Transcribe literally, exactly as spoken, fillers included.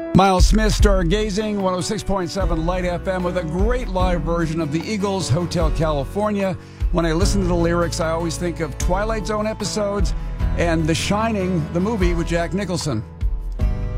Miles Smith, Stargazing, one oh six point seven Light F M, with a great live version of the Eagles' Hotel California. When I listen to the lyrics, I always think of Twilight Zone episodes and The Shining, the movie with Jack Nicholson.